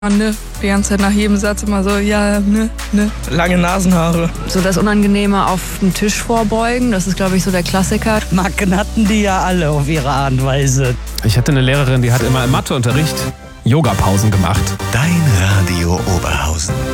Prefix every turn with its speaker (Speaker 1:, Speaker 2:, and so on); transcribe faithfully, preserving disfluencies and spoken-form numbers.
Speaker 1: Ne, die ganze Zeit nach jedem Satz immer so, ja, ne, ne.
Speaker 2: Lange Nasenhaare.
Speaker 3: So das Unangenehme auf dem Tisch vorbeugen, das ist, glaube ich, so der Klassiker.
Speaker 4: Macken hatten die ja alle auf ihre Art und Weise.
Speaker 5: Ich hatte eine Lehrerin, die hat immer im Matheunterricht Yogapausen gemacht.
Speaker 6: Dein Radio Oberhausen.